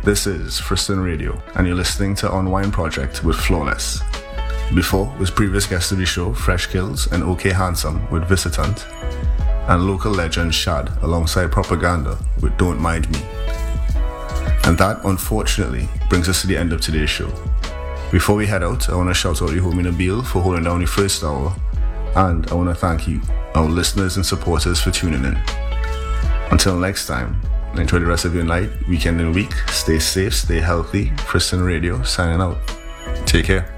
This is Friston Radio, and you're listening to Unwind Project with Flawless. Before was previous guests of the show, Fresh Kills and OK Handsome with Visitant, and local legend Shad alongside Propaganda with Don't Mind Me. And that, unfortunately, brings us to the end of today's show. Before we head out, I want to shout out to homie Nabil for holding down the first hour, and I want to thank you, our listeners and supporters, for tuning in. Until next time, enjoy the rest of your night, weekend and week. Stay safe, stay healthy. Friston Radio signing out. Take care.